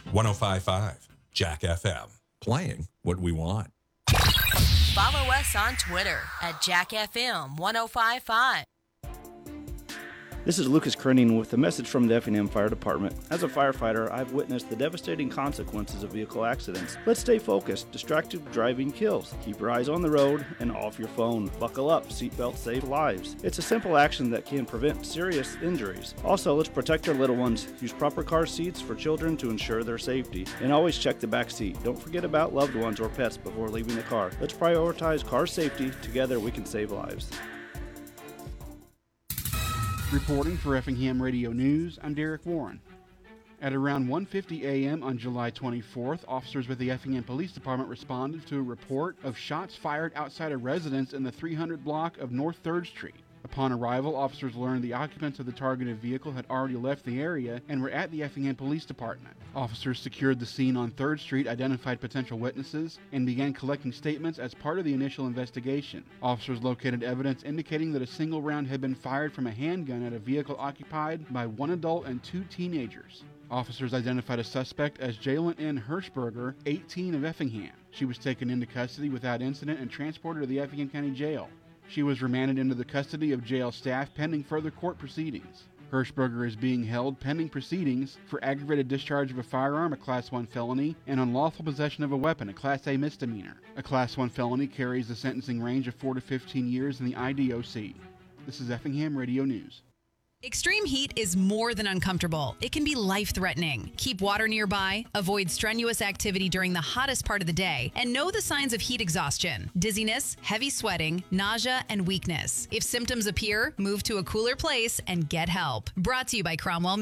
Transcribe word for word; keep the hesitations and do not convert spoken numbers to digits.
one oh five point five Jack F M. Playing what we want. Follow us on Twitter at Jack F M one oh five point five. This is Lucas Krenning with a message from the Effingham Fire Department. As a firefighter, I've witnessed the devastating consequences of vehicle accidents. Let's stay focused. Distracted driving kills. Keep your eyes on the road and off your phone. Buckle up. Seatbelts save lives. It's a simple action that can prevent serious injuries. Also, let's protect our little ones. Use proper car seats for children to ensure their safety. And always check the back seat. Don't forget about loved ones or pets before leaving the car. Let's prioritize car safety. Together, we can save lives. Reporting for Effingham Radio News, I'm Derek Warren. At around one fifty a.m. on July twenty-fourth, officers with the Effingham Police Department responded to a report of shots fired outside a residence in the three hundred block of North third Street. Upon arrival, officers learned the occupants of the targeted vehicle had already left the area and were at the Effingham Police Department. Officers secured the scene on third Street, identified potential witnesses, and began collecting statements as part of the initial investigation. Officers located evidence indicating that a single round had been fired from a handgun at a vehicle occupied by one adult and two teenagers. Officers identified a suspect as Jalen N. Hirschberger, eighteen, of Effingham. She was taken into custody without incident and transported to the Effingham County Jail. She was remanded into the custody of jail staff pending further court proceedings. Hirschberger is being held pending proceedings for aggravated discharge of a firearm, a Class one felony, and unlawful possession of a weapon, a Class A misdemeanor. A Class one felony carries a sentencing range of four to fifteen years in the I D O C. This is Effingham Radio News. Extreme heat is more than uncomfortable. It can be life-threatening. Keep water nearby, avoid strenuous activity during the hottest part of the day, and know the signs of heat exhaustion: dizziness, heavy sweating, nausea, and weakness. If symptoms appear, move to a cooler place and get help. Brought to you by Cromwell